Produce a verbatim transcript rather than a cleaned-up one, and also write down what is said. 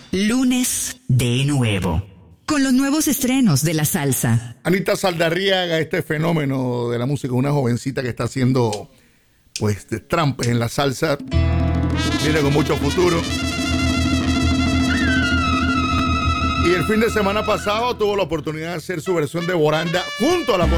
Lunes de nuevo. Con los nuevos estrenos de la salsa. Anita Saldarriaga, este fenómeno de la música, una jovencita que está haciendo pues de trampes en la salsa, viene con mucho futuro. Y el fin de semana pasado tuvo la oportunidad de hacer su versión de Boranda junto a la